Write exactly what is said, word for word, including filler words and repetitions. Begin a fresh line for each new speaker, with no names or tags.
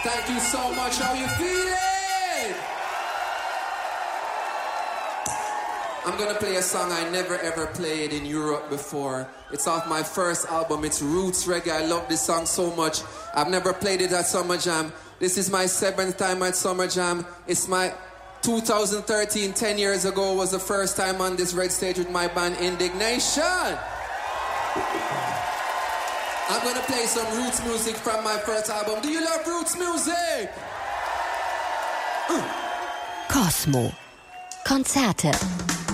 Thank you so much. How you feeling? I'm gonna play a song I never ever played in Europe before. It's off my first album. It's Roots Reggae. I love this song so much. I've never played it at Summer Jam. This is my seventh time at Summer Jam. It's my two thousand thirteen, ten years ago, was the first time on this red stage with my band Indignation. I'm gonna play some Roots music from my first album. Do you love Roots music?
Cosmo. Konzerte.